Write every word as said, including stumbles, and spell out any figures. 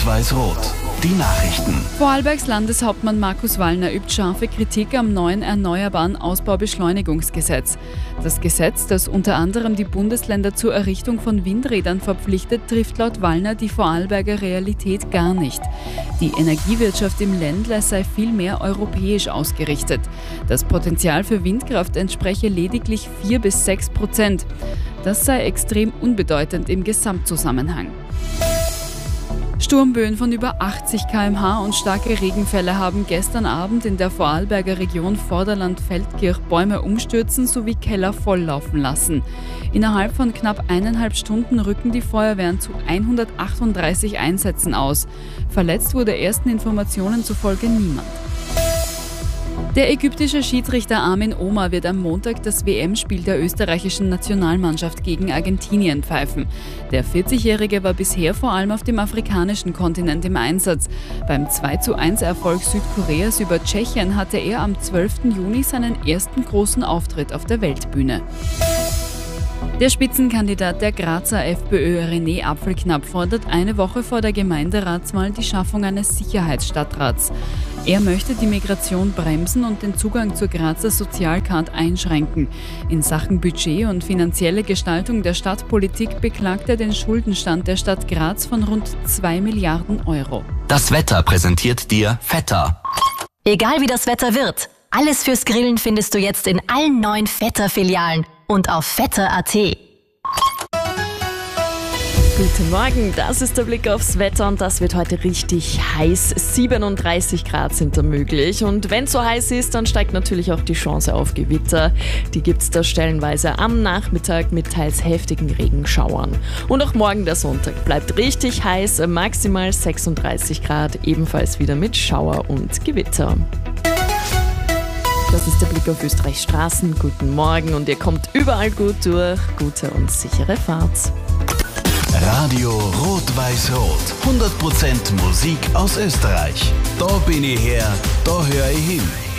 Rot-Weiß-Rot. Die Nachrichten. Vorarlbergs Landeshauptmann Markus Wallner übt scharfe Kritik am neuen Erneuerbaren Ausbaubeschleunigungsgesetz. Das Gesetz, das unter anderem die Bundesländer zur Errichtung von Windrädern verpflichtet, trifft laut Wallner die Vorarlberger Realität gar nicht. Die Energiewirtschaft im Ländler sei vielmehr europäisch ausgerichtet. Das Potenzial für Windkraft entspreche lediglich vier bis sechs Prozent. Das sei extrem unbedeutend im Gesamtzusammenhang. Sturmböen von über achtzig Kilometer pro Stunde und starke Regenfälle haben gestern Abend in der Vorarlberger Region Vorderland-Feldkirch Bäume umstürzen sowie Keller volllaufen lassen. Innerhalb von knapp eineinhalb Stunden rücken die Feuerwehren zu hundertachtunddreißig Einsätzen aus. Verletzt wurde ersten Informationen zufolge niemand. Der ägyptische Schiedsrichter Amin Omar wird am Montag das W M-Spiel der österreichischen Nationalmannschaft gegen Argentinien pfeifen. Der vierzigjährige war bisher vor allem auf dem afrikanischen Kontinent im Einsatz. Beim zwei zu eins Erfolg Südkoreas über Tschechien hatte er am zwölften Juni seinen ersten großen Auftritt auf der Weltbühne. Der Spitzenkandidat der Grazer FPÖ, René Apfelknapp, fordert eine Woche vor der Gemeinderatswahl die Schaffung eines Sicherheitsstadtrats. Er möchte die Migration bremsen und den Zugang zur Grazer Sozialcard einschränken. In Sachen Budget und finanzielle Gestaltung der Stadtpolitik beklagt er den Schuldenstand der Stadt Graz von rund zwei Milliarden Euro. Das Wetter präsentiert dir Vetter. Egal wie das Wetter wird, alles fürs Grillen findest du jetzt in allen neuen Vetter-Filialen und auf vetter punkt a t. Guten Morgen, das ist der Blick aufs Wetter und das wird heute richtig heiß. siebenunddreißig Grad sind da möglich und wenn es so heiß ist, dann steigt natürlich auch die Chance auf Gewitter. Die gibt es da stellenweise am Nachmittag mit teils heftigen Regenschauern. Und auch morgen der Sonntag bleibt richtig heiß, maximal sechsunddreißig Grad, ebenfalls wieder mit Schauer und Gewitter. Das ist der Blick auf Österreichs Straßen. Guten Morgen und ihr kommt überall gut durch. Gute und sichere Fahrt. Radio Rot-Weiß-Rot. hundert Prozent Musik aus Österreich. Da bin ich her, da höre ich hin.